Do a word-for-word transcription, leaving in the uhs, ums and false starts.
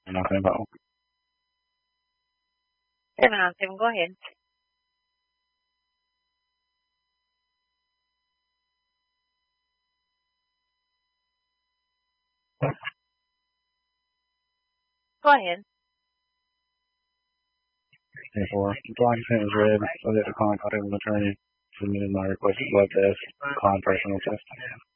I'm not going to vote. Seven on seven, go ahead. Go ahead. Therefore, the document is read, subject to client contact with attorney, submitted my requested blood test, client personal test.